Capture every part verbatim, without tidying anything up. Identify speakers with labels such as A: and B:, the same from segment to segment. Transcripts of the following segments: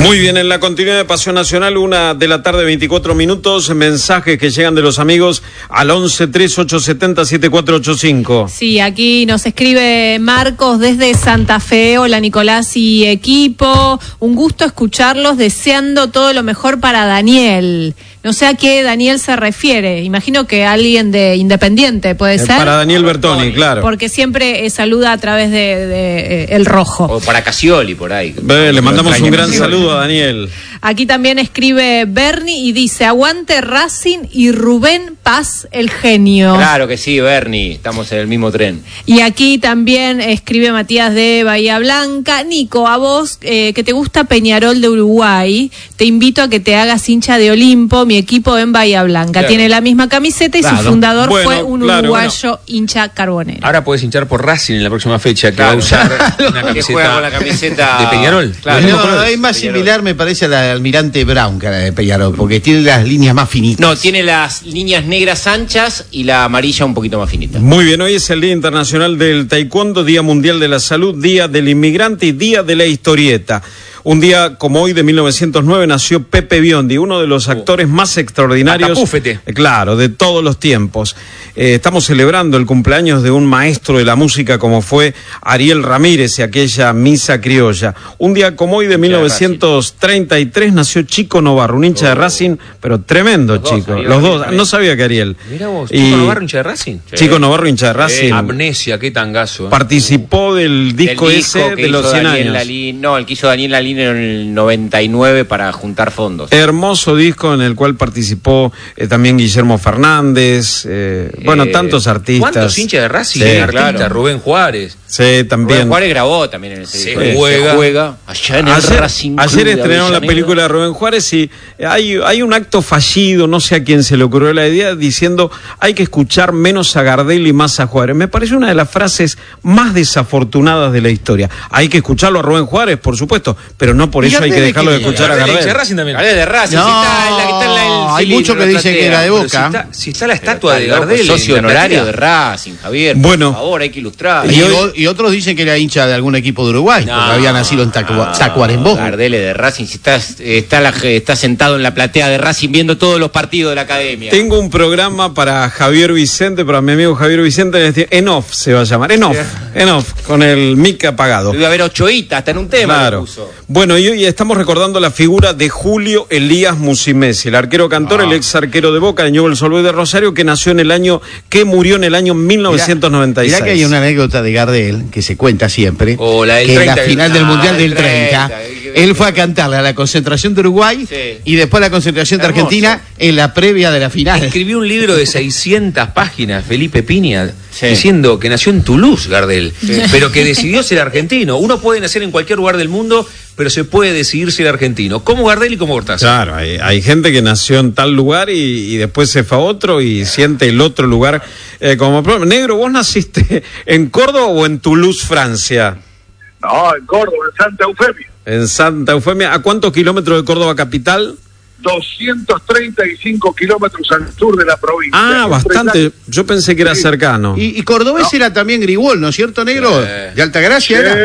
A: Muy bien, en la continuidad de Pasión Nacional, una de la tarde, veinticuatro minutos, mensajes que llegan de los amigos al once tres ocho siete cero siete cuatro ocho cinco.
B: Sí, aquí nos escribe Marcos desde Santa Fe. Hola Nicolás y equipo, un gusto escucharlos, deseando todo lo mejor para Daniel. No sé a qué Daniel se refiere, imagino que alguien de Independiente, ¿puede ser?
A: Para Daniel Bertoni, claro.
B: Porque siempre eh, saluda a través de, de eh, El Rojo.
C: O para Casioli, por ahí.
A: Ve, le mandamos un gran saludo a Daniel.
B: Aquí también escribe Bernie y dice, aguante Racing y Rubén Paz, el genio.
C: Claro que sí, Bernie, estamos en el mismo tren.
B: Y aquí también escribe Matías de Bahía Blanca. Nico, a vos eh, que te gusta Peñarol de Uruguay, te invito a que te hagas hincha de Olimpo, mi equipo en Bahía Blanca. Claro. Tiene la misma camiseta y claro. Su fundador bueno, fue un claro, uruguayo bueno. hincha carbonero.
D: Ahora puedes hinchar por Racing en la próxima fecha, que claro. va a usar una camiseta,
C: juega con la camiseta
D: de Peñarol.
E: Claro. No, no, es más Peñarol. Similar, me parece, a la de Almirante Brown que a la de Peñarol, porque tiene las líneas más finitas.
C: No, tiene las líneas negras anchas y la amarilla un poquito más finita.
A: Muy bien, hoy es el Día Internacional del Taekwondo, Día Mundial de la Salud, Día del Inmigrante y Día de la Historieta. Un día como hoy de mil novecientos nueve nació Pepe Biondi, uno de los actores más extraordinarios,
D: Atapúfete.
A: claro, de todos los tiempos. Eh, estamos celebrando el cumpleaños de un maestro de la música como fue Ariel Ramírez y aquella misa criolla. Un día como hoy de mil novecientos treinta y tres nació Chico Novarro, un hincha oh. de Racing, pero tremendo los chico. Dos, los dos, también. No sabía que Ariel.
D: Mirá vos, Chico y... Novarro hincha de Racing.
A: Sí. Chico Novarro hincha de Racing.
D: Eh, amnesia, qué tangazo. ¿eh?
A: Participó del disco,
C: del disco
A: ese de los cien años.
C: Lalín, no, el que hizo Daniel Lalín en el noventa y nueve para juntar fondos.
A: Hermoso disco en el cual participó eh, también Guillermo Fernández, eh, eh, bueno, tantos artistas.
D: ¿Cuántos hinchas de Racing?
A: Sí,
D: artista,
C: claro.
D: Rubén Juárez.
A: Sí, también.
C: Rubén Juárez grabó también en ese disco.
D: Se juega.
C: Se juega allá en el
A: ayer,
C: Racing
A: ayer
C: Club
A: estrenaron la película de Rubén Juárez y hay, hay un acto fallido, no sé a quién se le ocurrió la idea, diciendo hay que escuchar menos a Gardel y más a Juárez. Me parece una de las frases más desafortunadas de la historia. Hay que escucharlo a Rubén Juárez, por supuesto, pero no por eso hay que dejarlo de escuchar a Gardel.
D: De Racing también.
C: Gardel de Racing.
E: No,
C: si está en la, está en la, el
E: hay muchos que dicen que era de Boca.
D: Si está, si está la estatua de Gardel.
C: Socio honorario de Racing, Javier.
A: Bueno,
C: por favor, hay que ilustrar.
E: Y, hoy, y otros dicen que era hincha de algún equipo de Uruguay, no, porque había nacido en Tacuarembó.
C: No, Gardel de Racing, si está, está, la, está sentado en la platea de Racing viendo todos los partidos de la academia.
A: Tengo un programa para Javier Vicente, para mi amigo Javier Vicente, en off se va a llamar, en off, en off, con el mic apagado.
C: Iba a haber Ochoita, hasta en un tema.
A: Claro. Puso. Bueno, y hoy estamos recordando la figura de Julio Elías Musimesi, el arquero cantor, ah. el ex arquero de Boca, de Newell's Old Boys de Rosario, que nació en el año, que murió en el año mil novecientos noventa y seis.
E: Mirá que hay una anécdota de Gardel que se cuenta siempre,
D: oh, la del
E: que
D: treinta,
E: en la final del
D: ah,
E: Mundial del
C: treinta,
E: treinta, él fue a cantarle a la concentración de Uruguay sí. y después a la concentración de
C: Hermoso.
E: Argentina en la previa de la final.
D: Escribió un libro de seiscientas páginas, Felipe Piña,
C: sí.
D: diciendo que nació en Toulouse, Gardel, sí. pero que decidió ser argentino. Uno puede nacer en cualquier lugar del mundo, pero se puede decidir ser argentino, como Gardel y como Cortázar.
A: Claro, hay, hay gente que nació en tal lugar y, y después se fue a otro y siente el otro lugar eh, como problema. Negro, ¿vos naciste en Córdoba o en Toulouse, Francia?
F: No, en Córdoba, en Santa Eufemia.
A: En Santa Eufemia. ¿A cuántos kilómetros de Córdoba capital?
F: doscientos treinta y cinco kilómetros al sur de la provincia.
A: Ah, bastante. Yo pensé que era sí. cercano.
E: Y, y cordobés no. era también Grigol, ¿no es cierto, Negro? Sí. De Altagracia
F: sí,
E: era.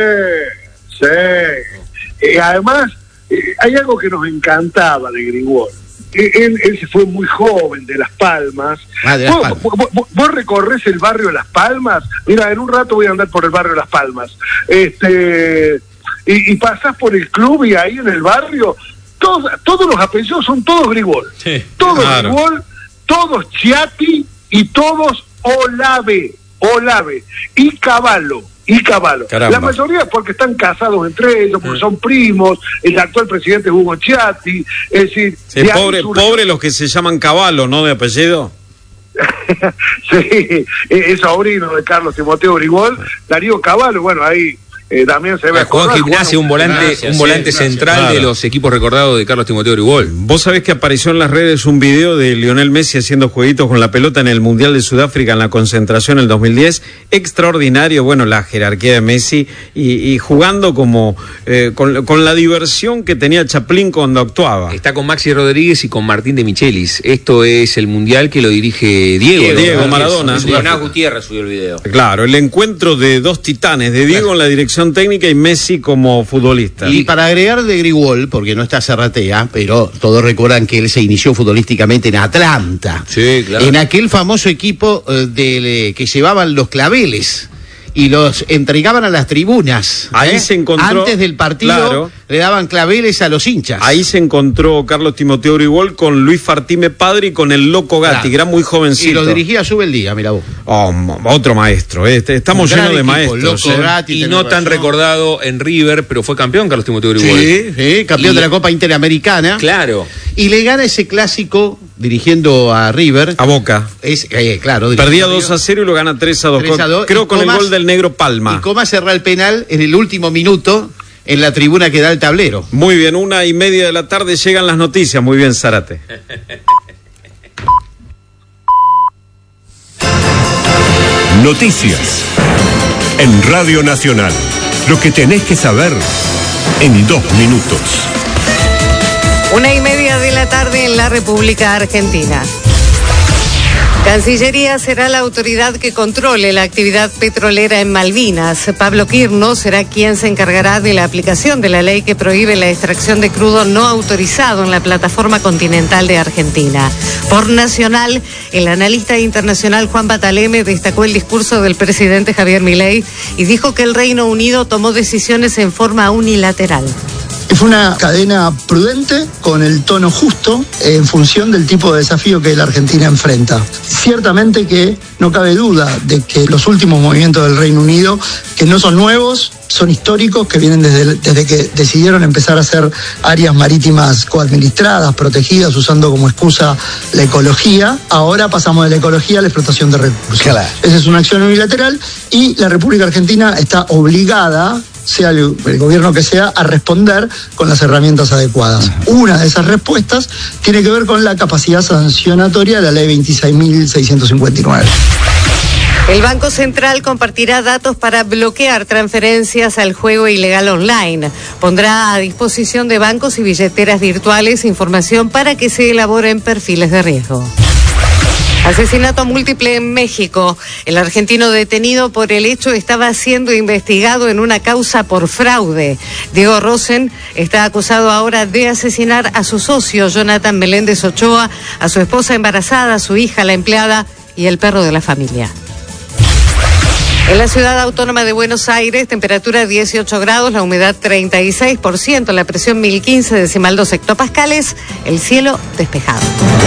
F: Sí. Y además, eh, hay algo que nos encantaba de Grigol. Él, él se fue muy joven de Las Palmas.
E: Ah, de Las
F: ¿Vos,
E: Palmas.
F: Vos, vos, vos recorres el barrio de Las Palmas. Mira, en un rato voy a andar por el barrio de Las Palmas. Este y, y pasás por el club y ahí en el barrio todos, todos los apellidos son todos Grigol.
A: Sí,
F: todos
A: claro.
F: Grigol, todos Chiati y todos Olave, Olave y Cavallo. Y Cavallo.
A: Caramba.
F: La mayoría porque están casados entre ellos, porque son primos. El actual presidente es Hugo Chiatti. Es decir,
A: sí, pobre, surge... pobre los que se llaman Cavallo, ¿no? De apellido.
F: Sí, es sobrino de Carlos Timoteo Grigol, Darío Cavallo. Bueno, ahí eh, también se ve.
D: Juan Gimnasia, un volante, Gimnasia, un volante sí, central claro. de los equipos recordados de Carlos Timoteo Grigol.
A: Vos sabés que apareció en las redes un video de Lionel Messi haciendo jueguitos con la pelota en el Mundial de Sudáfrica en la concentración en el dos mil diez. Extraordinario, bueno, la jerarquía de Messi y, y jugando como eh, con, con la diversión que tenía Chaplin cuando actuaba.
D: Está con Maxi Rodríguez y con Martín de Michelis. Esto es el Mundial que lo dirige Diego.
A: Diego, Diego Maradona.
C: Leonardo Gutiérrez subió el video.
A: Claro, el encuentro de dos titanes, de Diego claro. en la dirección dirección técnica y Messi como futbolista.
E: Y para agregar de Grigol, porque no está Zarratea, pero todos recuerdan que él se inició futbolísticamente en Atlanta.
D: Sí, claro.
E: En aquel famoso equipo eh, de, que llevaban los claveles y los entregaban a las tribunas.
A: Ahí
E: ¿eh?
A: se encontró.
E: Antes del partido,
A: claro,
E: le daban claveles a los hinchas.
A: Ahí se encontró Carlos Timoteo Grigol con Luis Fartime padre y con el Loco Gatti,
E: Claro.
A: que era muy jovencito.
E: Y lo dirigía Sube el Día, mira vos.
A: Oh, otro maestro. Este, estamos
E: Un gran
A: llenos de
E: equipo,
A: maestros.
E: Loco
A: eh.
E: Gatti,
D: Y
E: tenés
D: no tan
E: razón.
D: recordado en River, pero fue campeón Carlos Timoteo Grigol.
E: Sí, sí, campeón
D: Y-
E: de la Copa Interamericana.
D: Claro.
E: Y le gana ese clásico dirigiendo a River.
A: A Boca.
E: Es, eh, claro,
A: Perdía
E: dirigiendo
A: dos a cero y lo gana tres a dos.
E: tres a dos,
A: Creo
E: y
A: con
E: Comas-
A: el gol del negro Palma.
E: Y Comas cerró el penal en el último minuto en la tribuna que da el tablero.
A: Muy bien, una y media de la tarde llegan las noticias. Muy bien, Zárate.
G: Noticias en Radio Nacional. Lo que tenés que saber en dos minutos.
H: Una y media de la tarde en la República Argentina. Cancillería será la autoridad que controle la actividad petrolera en Malvinas. Pablo Quirno será quien se encargará de la aplicación de la ley que prohíbe la extracción de crudo no autorizado en la plataforma continental de Argentina. Por Nacional, el analista internacional Juan Bataleme destacó el discurso del presidente Javier Milei y dijo que el Reino Unido tomó decisiones en forma unilateral.
I: Fue una cadena prudente, con el tono justo, en función del tipo de desafío que la Argentina enfrenta. Ciertamente que no cabe duda de que los últimos movimientos del Reino Unido, que no son nuevos, son históricos, que vienen desde, desde que decidieron empezar a hacer áreas marítimas coadministradas, protegidas, usando como excusa la ecología. Ahora pasamos de la ecología a la explotación de recursos.
E: Claro.
I: Esa es una acción unilateral y la República Argentina está obligada, sea el, el gobierno que sea, a responder con las herramientas adecuadas. Una de esas respuestas tiene que ver con la capacidad sancionatoria de la ley veintiséis mil seiscientos cincuenta y nueve.
H: El Banco Central compartirá datos para bloquear transferencias al juego ilegal online. Pondrá a disposición de bancos y billeteras virtuales información para que se elaboren perfiles de riesgo. Asesinato múltiple en México. El argentino detenido por el hecho estaba siendo investigado en una causa por fraude. Diego Rosen está acusado ahora de asesinar a su socio, Jonathan Meléndez Ochoa, a su esposa embarazada, a su hija, la empleada y el perro de la familia. En la ciudad autónoma de Buenos Aires, temperatura dieciocho grados, la humedad treinta y seis por ciento, la presión mil quince decimal dos hectopascales, el cielo despejado.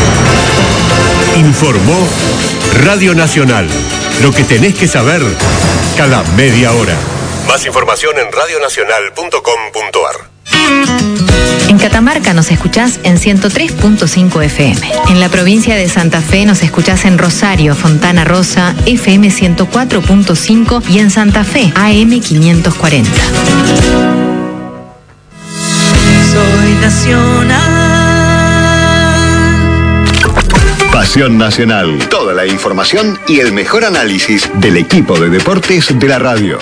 G: Informó Radio Nacional. Lo que tenés que saber cada media hora. Más información en radionacional punto com punto ar.
J: En Catamarca nos escuchás en ciento tres punto cinco F M. En la provincia de Santa Fe nos escuchás en Rosario, Fontana Rosa, F M ciento cuatro punto cinco y en Santa Fe, A M quinientos cuarenta.
K: Soy nacional.
L: Pasión Nacional. Toda la información y el mejor análisis del equipo de deportes de la radio.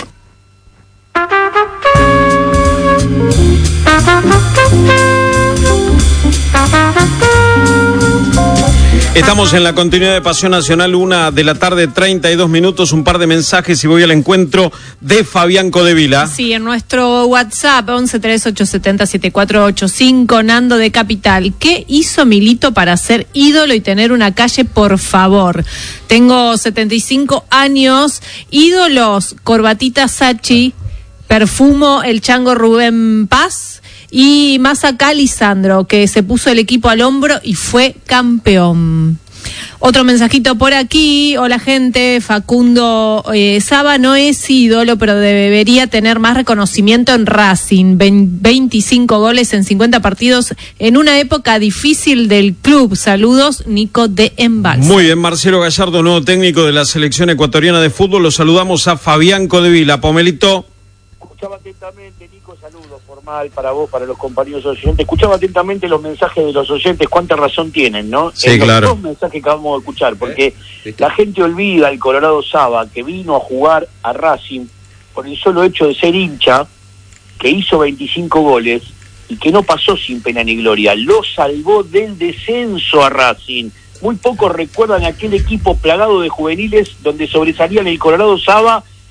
A: Estamos en la continuidad de Pasión Nacional, una de la tarde, treinta y dos minutos, un par de mensajes y voy al encuentro de Fabián Codevila.
B: Sí, en nuestro WhatsApp, once tres ocho siete cero siete cuatro ocho cinco, Nando de Capital. ¿Qué hizo Milito para ser ídolo y tener una calle, por favor? Tengo setenta y cinco años, ídolos, corbatita Sachi, perfumo el chango Rubén Paz, y más acá Lisandro, que se puso el equipo al hombro y fue campeón. Otro mensajito por aquí. Hola gente, Facundo eh, Saba no es ídolo, pero debería tener más reconocimiento en Racing. veinticinco goles en cincuenta partidos en una época difícil del club. Saludos, Nico de Embalse.
A: Muy bien, Marcelo Gallardo, nuevo técnico de la selección ecuatoriana de fútbol. Lo saludamos a Fabián Codevila. Pomelito.
M: Escuchaba atentamente, Nico, saludos formal para vos, para los compañeros oyentes. Escuchaba atentamente los mensajes de los oyentes, cuánta razón tienen, ¿no?
A: Sí,
M: en
A: claro.
M: Los dos mensajes que acabamos de escuchar, porque ¿Eh? la gente olvida el Colorado Saba, que vino a jugar a Racing por el solo hecho de ser hincha, que hizo veinticinco goles y que no pasó sin pena ni gloria. Lo salvó del descenso a Racing. Muy pocos recuerdan aquel equipo plagado de juveniles donde sobresalían el Colorado Saba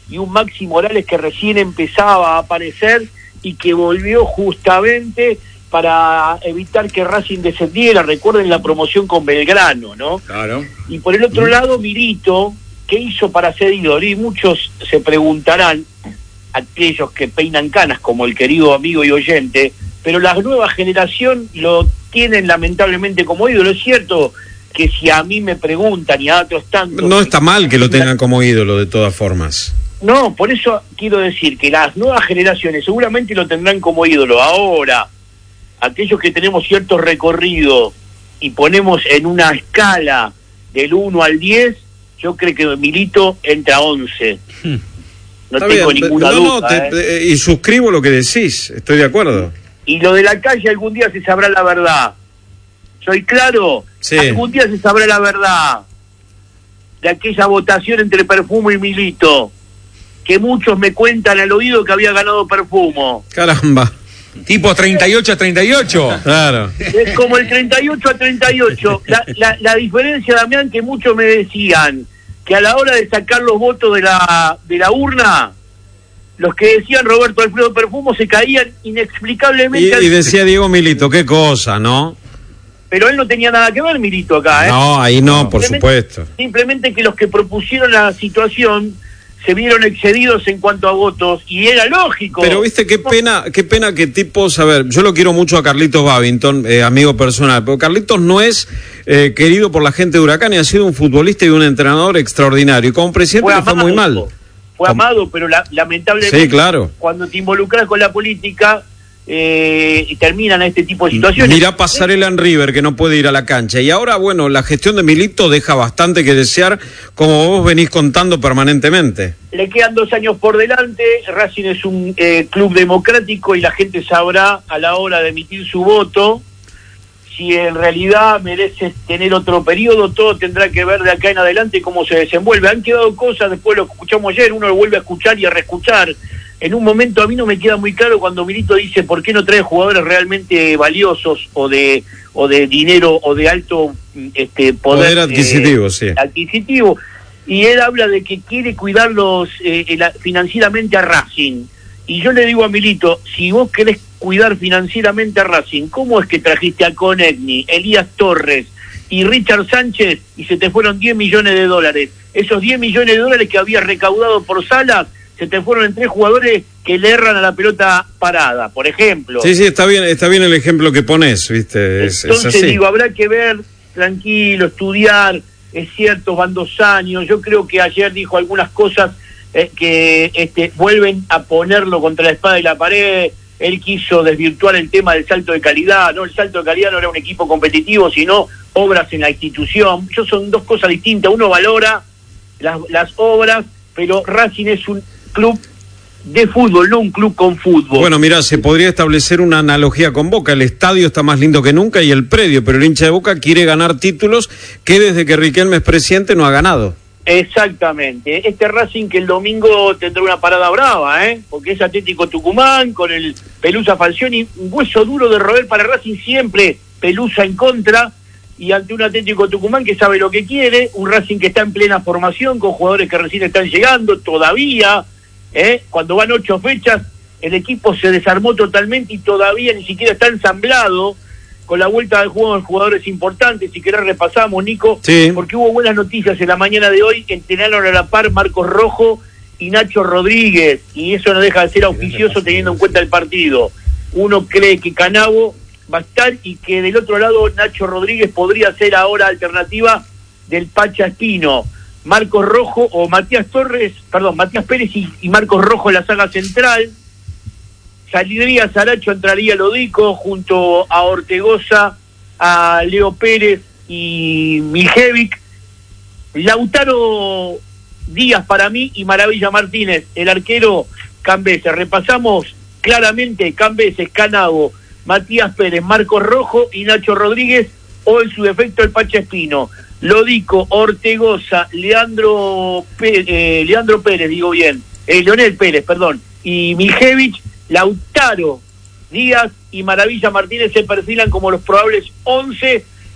M: y un Maxi Morales que recién empezaba a aparecer y que volvió justamente para evitar que Racing descendiera. Recuerden la promoción con Belgrano, ¿no?
D: Claro.
M: Y por el otro lado, Milito, ¿qué hizo para ser ídolo? Y muchos se preguntarán, aquellos que peinan canas, como el querido amigo y oyente, pero la nueva generación lo tienen lamentablemente como ídolo. Es cierto que si a mí me preguntan y a otros tantos...
A: No está mal que lo tengan como ídolo, de todas formas.
M: No, por eso quiero decir que las nuevas generaciones seguramente lo tendrán como ídolo. Ahora, aquellos que tenemos cierto recorrido y ponemos en una escala del uno al diez, yo creo que Milito entra a once. Hmm. No
A: Está
M: tengo
A: bien,
M: ninguna
A: no,
M: duda.
A: No, te,
M: ¿eh?
A: Y suscribo lo que decís, estoy de acuerdo.
M: Y lo de la calle algún día se sabrá la verdad. ¿Soy claro?
A: Sí.
M: Algún día se sabrá la verdad de aquella votación entre Perfumo y Milito, que muchos me cuentan al oído que había ganado Perfumo.
A: Caramba.
D: Tipo treinta y ocho a treinta y ocho.
A: Claro.
M: Es como el treinta y ocho a treinta y ocho. La, la, la diferencia, Damián, que muchos me decían que a la hora de sacar los votos de la, de la urna, los que decían Roberto Alfredo Perfumo se caían inexplicablemente.
A: Y, y decía Diego Milito, qué cosa, ¿no?
M: Pero él no tenía nada que ver, Milito, acá, ¿eh?
A: No, ahí no, por supuesto.
M: Simplemente que los que propusieron la situación se vieron excedidos en cuanto a votos, y era lógico.
A: Pero viste, qué pena, qué pena que tipos, a ver, yo lo quiero mucho a Carlitos Babington, eh, amigo personal, pero Carlitos no es eh, querido por la gente de Huracán y ha sido un futbolista y un entrenador extraordinario, y como presidente
M: fue
A: le fue
M: amado,
A: muy mal.
M: Fue amado, pero la, lamentablemente,
A: sí, claro,
M: cuando te involucras con la política, eh, y terminan este tipo de situaciones.
A: Mirá Pasarela en River, que no puede ir a la cancha. Y ahora, bueno, la gestión de Milito deja bastante que desear, como vos venís contando permanentemente.
M: Le quedan dos años por delante, Racing es un eh, club democrático y la gente sabrá a la hora de emitir su voto si en realidad merece tener otro periodo. Todo tendrá que ver de acá en adelante cómo se desenvuelve. Han quedado cosas, después lo escuchamos ayer, uno lo vuelve a escuchar y a reescuchar. En un momento a mí no me queda muy claro cuando Milito dice por qué no trae jugadores realmente valiosos o de o de dinero o de alto este poder,
A: poder adquisitivo, eh, sí.
M: adquisitivo. Y él habla de que quiere cuidarlos eh, financieramente a Racing. Y yo le digo a Milito, si vos querés cuidar financieramente a Racing, ¿cómo es que trajiste a Conegni, Elías Torres y Richard Sánchez y se te fueron diez millones de dólares? Esos diez millones de dólares que habías recaudado por Salas se te fueron en tres jugadores que le erran a la pelota parada, por ejemplo.
A: Sí, sí, está bien, está bien el ejemplo que pones, ¿viste? Es,
M: Entonces
A: es así.
M: digo, habrá que ver, tranquilo, estudiar, es cierto, van dos años, yo creo que ayer dijo algunas cosas eh, que este, vuelven a ponerlo contra la espada y la pared. Él quiso desvirtuar el tema del salto de calidad, no, el salto de calidad no era un equipo competitivo, sino obras en la institución. Yo son dos cosas distintas, uno valora las, las obras, pero Racing es un club de fútbol, no un club con fútbol.
A: Bueno, mira, se podría establecer una analogía con Boca. El estadio está más lindo que nunca y el predio, pero el hincha de Boca quiere ganar títulos que desde que Riquelme es presidente no ha ganado.
M: Exactamente. Este Racing que el domingo tendrá una parada brava, ¿eh? Porque es Atlético Tucumán con el Pelusa Falcioni, un hueso duro de roer para Racing siempre, Pelusa en contra, y ante un Atlético Tucumán que sabe lo que quiere, un Racing que está en plena formación con jugadores que recién están llegando todavía. ¿Eh? Cuando van ocho fechas, el equipo se desarmó totalmente y todavía ni siquiera está ensamblado con la vuelta del juego de jugadores importantes. Si querés repasamos, Nico,
A: sí.
M: Porque hubo buenas noticias en la mañana de hoy. Entrenaron a la par Marcos Rojo y Nacho Rodríguez, y eso no deja de ser auspicioso teniendo en cuenta el partido. Uno cree que Canavo va a estar y que del otro lado Nacho Rodríguez podría ser ahora alternativa del Pacha Espino. Marcos Rojo o Matías Torres, perdón, Matías Pérez y, y Marcos Rojo en la saga central. Saldría Saracho, entraría Lodico junto a Ortegoza, a Leo Pérez y Miljevic. Lautaro Díaz para mí y Maravilla Martínez, el arquero Cambeses. Repasamos claramente: Cambeses, Canavo, Matías Pérez, Marcos Rojo y Nacho Rodríguez, o en su defecto el Pacha Espino. Lodico, Ortegoza, Leandro Pérez, eh, Leandro Pérez, digo bien, eh, Leonel Pérez, perdón, y Miljevic, Lautaro Díaz y Maravilla Martínez se perfilan como los probables once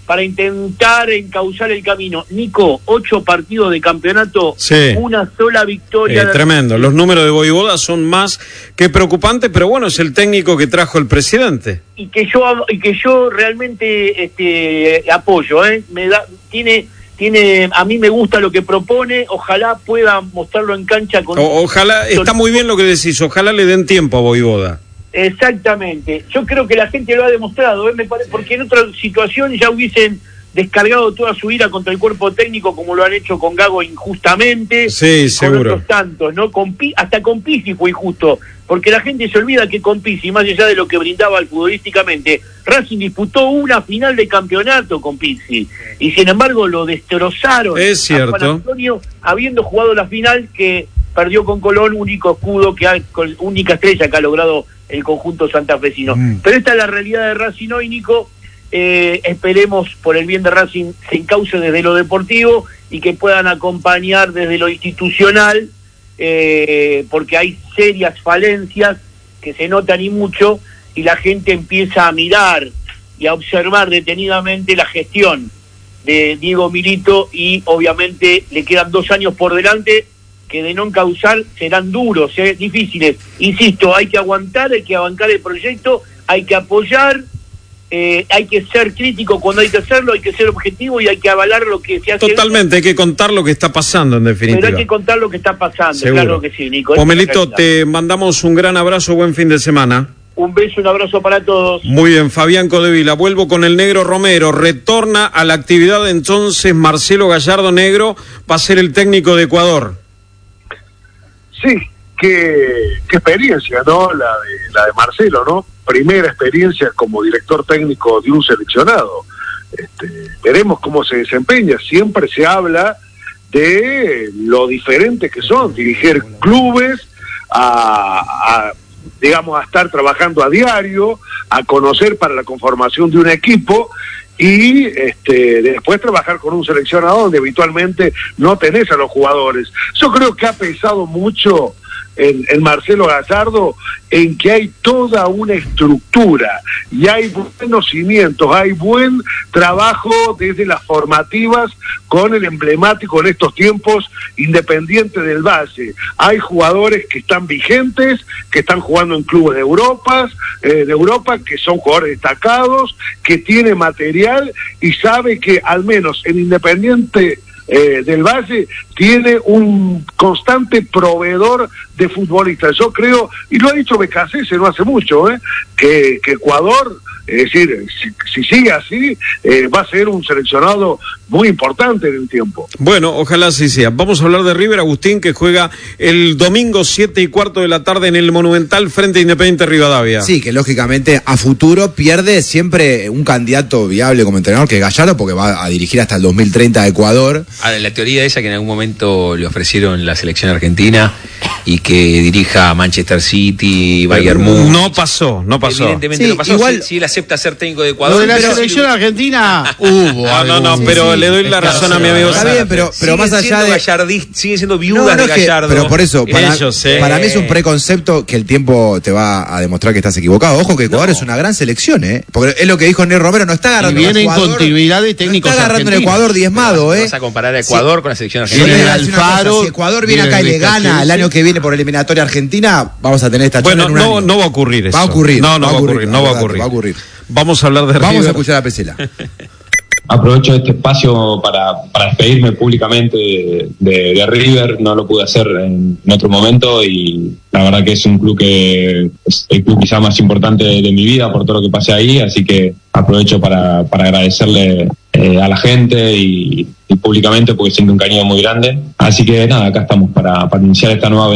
M: para intentar encauzar el camino. Nico, ocho partidos de campeonato,
A: sí.
M: una sola victoria.
A: Eh,
M: de...
A: Tremendo, los números de Voivoda son más que preocupantes, pero bueno, es el técnico que trajo el presidente.
M: Y que yo y que yo realmente este apoyo, ¿eh? Me da, tiene... Tiene, a mí me gusta lo que propone, ojalá pueda mostrarlo en cancha con...
A: O, ojalá, está muy bien lo que decís, ojalá le den tiempo a Voivoda.
M: Exactamente, yo creo que la gente lo ha demostrado, ¿eh? Me parece, porque en otra situación ya hubiesen descargado toda su ira contra el cuerpo técnico como lo han hecho con Gago injustamente,
A: sí, seguro.
M: Con otros tantos, ¿no? Con, hasta con Pizzi fue injusto, porque la gente se olvida que con Pizzi, más allá de lo que brindaba al futbolísticamente, Racing disputó una final de campeonato con Pizzi, y sin embargo lo destrozaron.
A: Es cierto.
M: A Juan Antonio, habiendo jugado la final que perdió con Colón, único escudo, que ha, única estrella que ha logrado el conjunto santafesino. Mm. Pero esta es la realidad de Racing hoy, Nico. Eh, esperemos por el bien de Racing se encauce desde lo deportivo y que puedan acompañar desde lo institucional, eh, porque hay serias falencias que se notan y mucho, y la gente empieza a mirar y a observar detenidamente la gestión de Diego Milito, y obviamente le quedan dos años por delante que de no encauzar serán duros, eh, difíciles. Insisto, hay que aguantar, hay que bancar el proyecto, hay que apoyar. Eh, hay que ser crítico cuando hay que hacerlo, hay que ser objetivo y hay que avalar lo que se hace.
A: Totalmente, hay que contar lo que está pasando en definitiva.
M: Pero hay que contar lo que está pasando, seguro. Claro que sí, Nico.
A: Pomelito, te mandamos un gran abrazo, buen fin de semana.
M: Un beso, un abrazo para todos.
A: Muy bien, Fabián Codevila, vuelvo con el Negro Romero, retorna a la actividad entonces Marcelo Gallardo. Negro va a ser el técnico de Ecuador.
F: Sí, qué, qué experiencia, ¿no? La de, la de Marcelo, ¿no? Primera experiencia como director técnico de un seleccionado. Este, veremos cómo se desempeña. Siempre se habla de lo diferente que son dirigir clubes, a, a digamos a estar trabajando a diario, a conocer para la conformación de un equipo, y este después trabajar con un seleccionado donde habitualmente no tenés a los jugadores. Yo creo que ha pesado mucho En, en Marcelo Gallardo, en que hay toda una estructura y hay buenos cimientos, hay buen trabajo desde las formativas con el emblemático en estos tiempos Independiente del Valle. Hay jugadores que están vigentes, que están jugando en clubes de Europa, eh, de Europa, que son jugadores destacados, que tiene material y sabe que al menos en Independiente Eh, del Valle tiene un constante proveedor de futbolistas. Yo creo, y lo ha dicho Becasese no hace mucho, ¿eh? que, que Ecuador, es decir, si, si sigue así, eh, va a ser un seleccionado muy importante en el tiempo.
A: Bueno, ojalá así sea. Vamos a hablar de River, Agustín, que juega el domingo siete y cuarto de la tarde en el Monumental frente a Independiente Rivadavia.
N: Sí, que lógicamente a futuro pierde siempre un candidato viable como entrenador, que es Gallardo, porque va a dirigir hasta el dos mil treinta a Ecuador.
D: Ahora, la teoría esa que en algún momento le ofrecieron la selección argentina y que dirija a Manchester City, Bayern Múnich.
A: No pasó, no pasó.
D: Evidentemente
N: sí,
D: no pasó.
N: Igual,
D: si, si él acepta ser técnico de Ecuador.
E: Lo de la
D: pero
E: selección
D: si...
E: argentina hubo.
A: No, no, no,
E: sí,
A: pero
E: sí,
A: le doy la razón a mi amigo.
N: Está bien, pero, pero más allá de...
D: Gallardist, siguen siendo viudas
N: no, no,
D: de
N: es que,
D: Gallardo.
N: pero por eso, para,
A: Ellos, eh.
N: para mí es un preconcepto que el tiempo te va a demostrar que estás equivocado. Ojo que Ecuador no. es una gran selección, ¿eh? Porque es lo que dijo Ney Romero, no está agarrando
E: y viene
N: en Ecuador,
E: en continuidad de técnicos
N: no está agarrando en Ecuador diezmado, ¿eh?
D: Vas a comparar a Ecuador sí. con la selección
N: Sí,
D: argentina.
N: Alfaro, si Ecuador viene acá y le gana el año que viene por eliminatoria argentina, vamos a tener esta charla
A: bueno,
N: en un
A: no,
N: año.
A: no va a ocurrir eso.
N: Va a ocurrir.
A: No, no va a ocurrir,
N: ocurrir
A: no va a
N: verdad,
A: ocurrir.
N: Va a ocurrir.
A: Vamos a hablar de
N: Vamos
A: River.
N: a escuchar a Pesela.
O: Aprovecho este espacio para, para despedirme públicamente de, de, de River. No lo pude hacer en, en otro momento y la verdad que es un club que es el club quizá más importante de, de mi vida por todo lo que pasé ahí, así que aprovecho para, para agradecerle eh, a la gente y, y públicamente porque siento un cariño muy grande. Así que nada, acá estamos para, para iniciar esta nueva